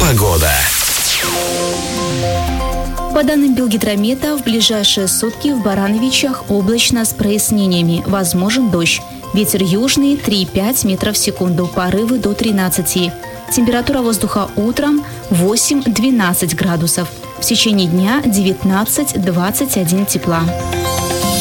Погода. По данным Белгидромета, в ближайшие сутки в Барановичах облачно с прояснениями. Возможен дождь. Ветер южный 3,5 метров в секунду, порывы до 13. Температура воздуха утром 8-12 градусов. В течение дня 19-21 тепла.